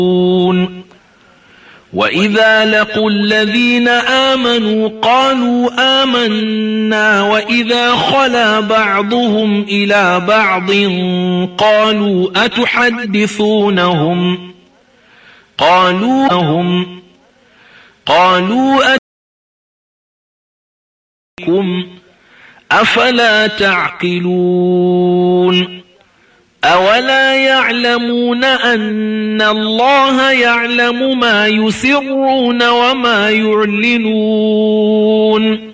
وإذا لقوا الذين آمنوا قالوا آمنا وإذا خلا بعضهم إلى بعض قالوا أتحدثونهم أفلا تعقلون أولا يعلمون أن الله يعلم ما يسرون وما يعلنون